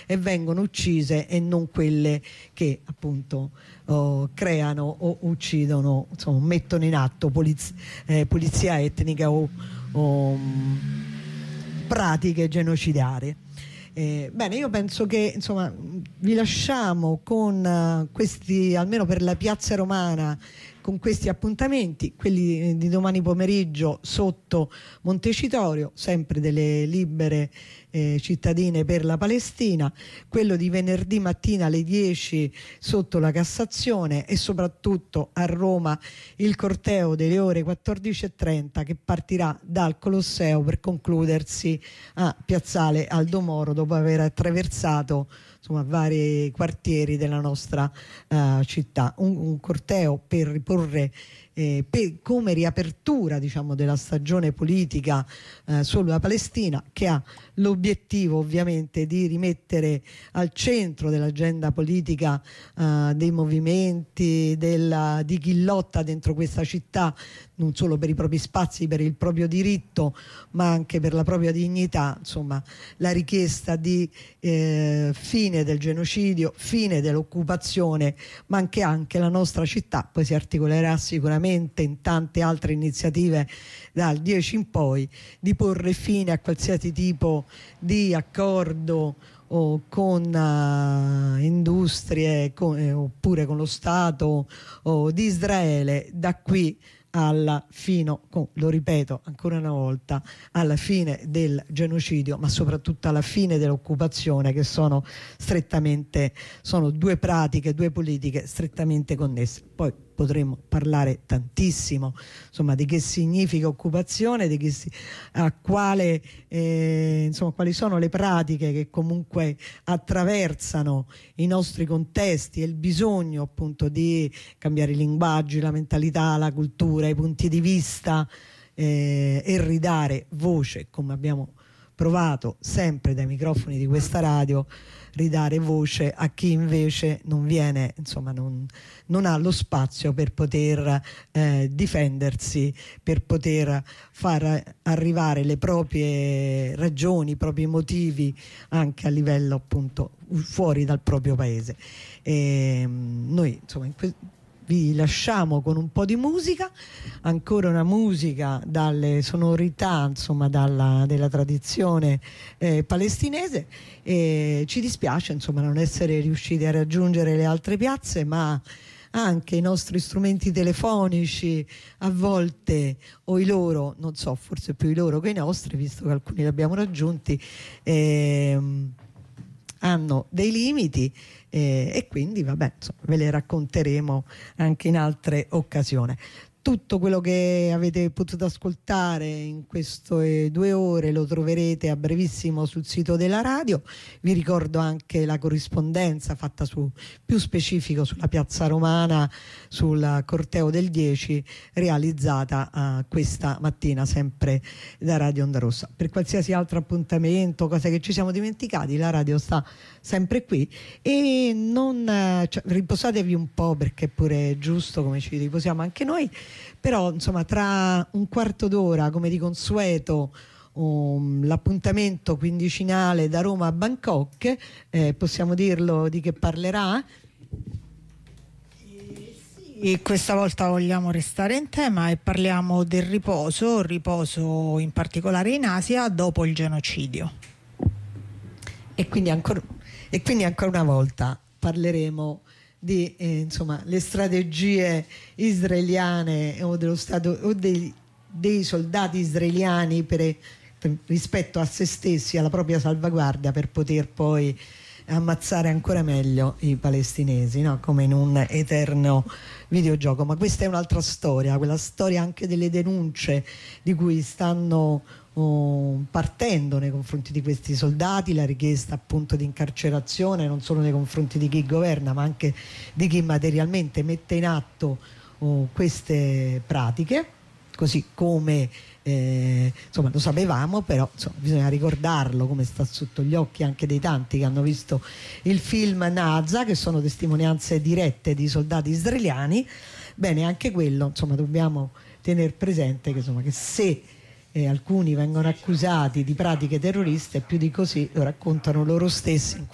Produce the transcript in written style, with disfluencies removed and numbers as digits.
e vengono uccise, e non quelle che appunto creano o uccidono, insomma, mettono in atto pulizia etnica o pratiche genocidarie. Bene, io penso che insomma vi lasciamo con questi, almeno per la Piazza Romana, con questi appuntamenti, quelli di domani pomeriggio sotto Montecitorio, sempre delle libere cittadine per la Palestina, quello di venerdì mattina alle 10 sotto la Cassazione, e soprattutto a Roma il corteo delle ore 14:30 che partirà dal Colosseo per concludersi a Piazzale Aldo Moro, dopo aver attraversato insomma vari quartieri della nostra città. Un corteo per riporre come riapertura, diciamo, della stagione politica sulla Palestina, che ha l'obiettivo ovviamente di rimettere al centro dell'agenda politica dei movimenti, di chi lotta dentro questa città, non solo per i propri spazi, per il proprio diritto, ma anche per la propria dignità, insomma, la richiesta di fine del genocidio, fine dell'occupazione, ma anche la nostra città poi si articolerà sicuramente in tante altre iniziative dal 10 in poi, di porre fine a qualsiasi tipo di accordo o con industrie oppure con lo Stato di Israele, da qui lo ripeto ancora una volta, alla fine del genocidio, ma soprattutto alla fine dell'occupazione, che sono due pratiche, due politiche strettamente connesse. Poi potremmo parlare tantissimo, insomma, di che significa occupazione, quali sono le pratiche che comunque attraversano i nostri contesti, e il bisogno appunto di cambiare i linguaggi, la mentalità, la cultura, i punti di vista, e ridare voce, come abbiamo provato sempre dai microfoni di questa radio, ridare voce a chi invece non viene, insomma, non ha lo spazio per poter difendersi, per poter far arrivare le proprie ragioni, i propri motivi anche a livello appunto fuori dal proprio paese. Noi insomma vi lasciamo con un po' di musica, ancora una musica dalle sonorità, insomma, della tradizione palestinese, e ci dispiace, insomma, non essere riusciti a raggiungere le altre piazze, ma anche i nostri strumenti telefonici a volte, o i loro, non so, forse più i loro che i nostri, visto che alcuni li abbiamo raggiunti, hanno dei limiti, e quindi vabbè, insomma, ve le racconteremo anche in altre occasioni. Tutto quello che avete potuto ascoltare in queste 2 ore lo troverete a brevissimo sul sito della radio. Vi ricordo anche la corrispondenza fatta più specifico sulla Piazza Romana, sul corteo del 10, realizzata questa mattina sempre da Radio Onda Rossa. Per qualsiasi altro appuntamento, cose che ci siamo dimenticati, la radio sta sempre qui, e riposatevi un po', perché è pure giusto, come ci riposiamo anche noi. Però insomma, tra un quarto d'ora, come di consueto, l'appuntamento quindicinale da Roma a Bangkok, possiamo dirlo di che parlerà? E questa volta vogliamo restare in tema e parliamo del riposo in particolare in Asia dopo il genocidio. E quindi ancora una volta parleremo di insomma, le strategie israeliane o dello Stato o dei soldati israeliani rispetto a se stessi, alla propria salvaguardia, per poter poi ammazzare ancora meglio i palestinesi, no? Come in un eterno videogioco. Ma questa è un'altra storia, quella storia anche delle denunce di cui stanno partendo nei confronti di questi soldati, la richiesta appunto di incarcerazione non solo nei confronti di chi governa, ma anche di chi materialmente mette in atto queste pratiche, così come insomma lo sapevamo, però insomma, bisogna ricordarlo, come sta sotto gli occhi anche dei tanti che hanno visto il film Naza, che sono testimonianze dirette di soldati israeliani. Bene, anche quello, insomma, dobbiamo tenere presente che, insomma, che se alcuni vengono accusati di pratiche terroriste, più di così lo raccontano loro stessi